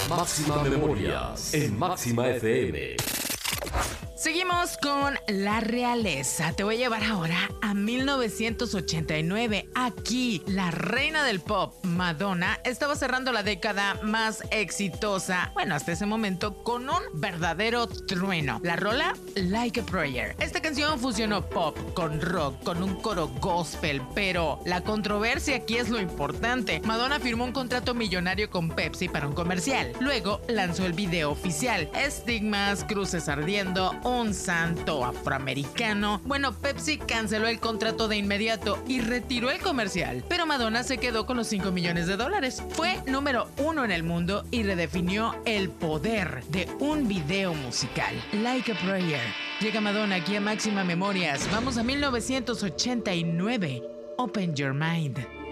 Máxima Memorias en Máxima FM. Seguimos con la realeza. Te voy a llevar ahora a 1989. Aquí, la reina del pop, Madonna, estaba cerrando la década más exitosa, bueno, hasta ese momento, con un verdadero trueno. La rola, Like a Prayer. Esta canción fusionó pop con rock, con un coro gospel, pero la controversia aquí es lo importante. Madonna firmó un contrato millonario con Pepsi para un comercial. Luego lanzó el video oficial. Estigmas, cruces ardiendo, un santo afroamericano. Bueno, Pepsi canceló el contrato de inmediato y retiró el comercial, pero Madonna se quedó con los $5 millones. Fue número 1 en el mundo y redefinió el poder de un video musical. Like a Prayer. Llega Madonna aquí a Máxima Memorias. Vamos a 1989. Open Your Mind.